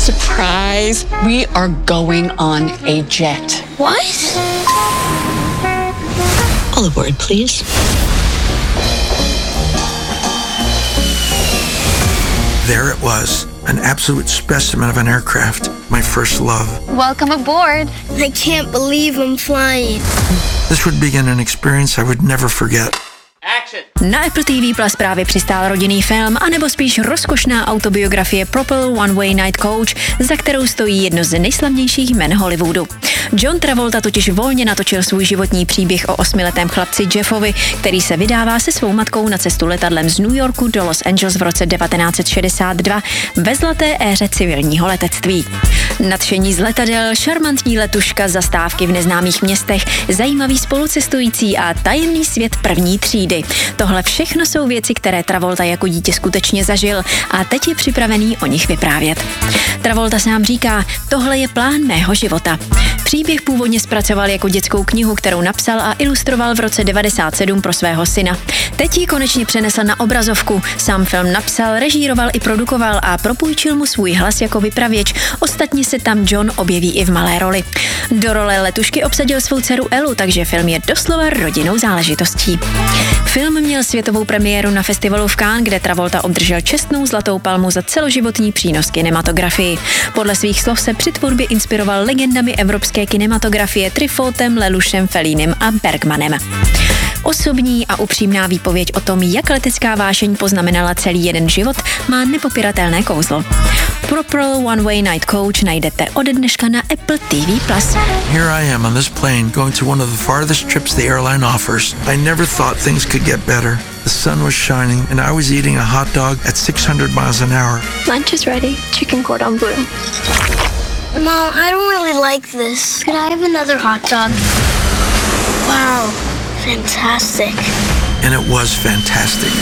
Surprise. We are going on a jet. What? All aboard, please. There it was, an absolute specimen of an aircraft, my first love. Welcome aboard. I can't believe I'm flying. This would begin an experience I would never forget. Na Apple TV Plus právě přistál rodinný film, anebo spíš rozkošná autobiografie Propel One Way Night Coach, za kterou stojí jedno z nejslavnějších jmen Hollywoodu. John Travolta totiž volně natočil svůj životní příběh o 8letém chlapci Jeffovi, který se vydává se svou matkou na cestu letadlem z New Yorku do Los Angeles v roce 1962 ve zlaté éře civilního letectví. Nadšení z letadel, šarmantní letuška, zastávky v neznámých městech, zajímavý spolucestující a tajemný svět první třídy. Tohle všechno jsou věci, které Travolta jako dítě skutečně zažil a teď je připravený o nich vyprávět. Travolta sám říká, tohle je plán mého života. Příběh původně zpracoval jako dětskou knihu, kterou napsal a ilustroval v roce 1997 pro svého syna. Teď ji konečně přenesl na obrazovku. Sám film napsal, režíroval i produkoval a propůjčil mu svůj hlas jako vypravěč. Ostatně se tam John objeví i v malé roli. Do role letušky obsadil svou dceru Elu, takže film je doslova rodinnou záležitostí. Film měl světovou premiéru na festivalu v Cannes, kde Travolta obdržel čestnou zlatou palmu za celoživotní přínos kinematografii. Podle svých slov se při tvorbě inspiroval legendami evropské kinematografie Trifotem, Lelouchem, Fellinem a Bergmanem. Osobní a upřímná výpověď o tom, jak letecká vášeň poznamenala celý jeden život, má nepopiratelné kouzlo. Propel One Way Night Coach najdete ode dneška na Apple TV+. Here I am on this plane going to one of the farthest trips the airline offers. I never thought things could get better. The sun was shining and I was eating a hot dog at 600 miles an hour. Lunch is ready. Chicken cordon bleu. Mom, I don't really like this. Could I have another hot dog? Wow, fantastic. And it was fantastic.